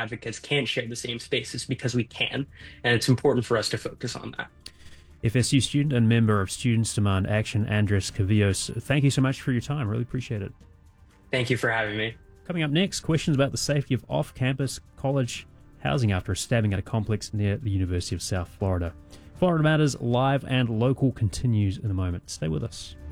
advocates can't share the same spaces because we can. And it's important for us to focus on that. FSU student and member of Students Demand Action, Andres Cavillos, thank you so much for your time. Really appreciate it. Thank you for having me. Coming up next, questions about the safety of off-campus college housing after a stabbing at a complex near the University of South Florida. Florida Matters live and local continues in a moment. Stay with us.